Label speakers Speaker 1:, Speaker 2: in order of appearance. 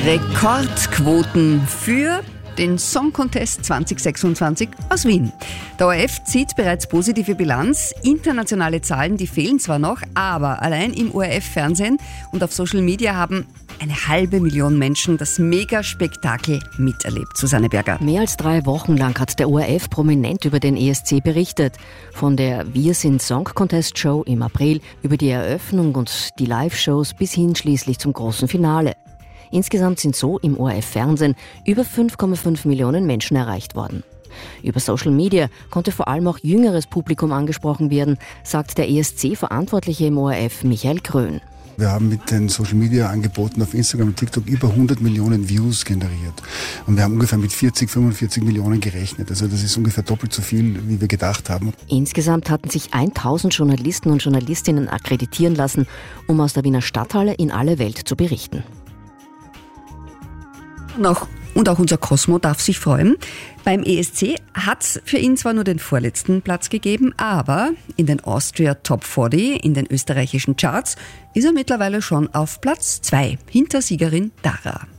Speaker 1: Rekordquoten für den Song Contest 2026 aus Wien. Der ORF zieht bereits positive Bilanz. Internationale Zahlen, die fehlen zwar noch, aber allein im ORF-Fernsehen und auf Social Media haben 500.000 Menschen das Megaspektakel miterlebt. Susanne Berger.
Speaker 2: Mehr als 3 Wochen lang hat der ORF prominent über den ESC berichtet. Von der Wir sind Song Contest Show im April über die Eröffnung und die Live-Shows bis hin schließlich zum großen Finale. Insgesamt sind so im ORF-Fernsehen über 5,5 Millionen Menschen erreicht worden. Über Social Media konnte vor allem auch jüngeres Publikum angesprochen werden, sagt der ESC-Verantwortliche im ORF Michael Krön.
Speaker 3: Wir haben mit den Social-Media-Angeboten auf Instagram und TikTok über 100 Millionen Views generiert. Und wir haben ungefähr mit 45 Millionen gerechnet. Also das ist ungefähr doppelt so viel, wie wir gedacht haben. Insgesamt
Speaker 2: hatten sich 1000 Journalisten und Journalistinnen akkreditieren lassen, um aus der Wiener Stadthalle in alle Welt zu berichten.
Speaker 1: Und auch unser Cosmo darf sich freuen. Beim ESC hat es für ihn zwar nur den vorletzten Platz gegeben, aber in den Austria Top 40, in den österreichischen Charts, ist er mittlerweile schon auf Platz 2, hinter Siegerin Dara.